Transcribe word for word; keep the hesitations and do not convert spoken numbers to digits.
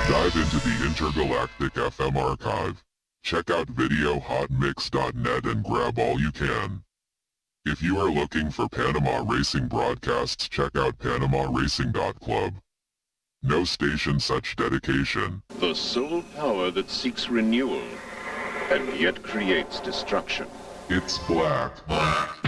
Dive into the intergalactic F M archive. Check out video hot mix dot net and grab all you can. If you are looking for Panama racing broadcasts, check out panama racing dot club. No station such dedication. The sole power that seeks renewal and yet creates destruction. It's black. Black.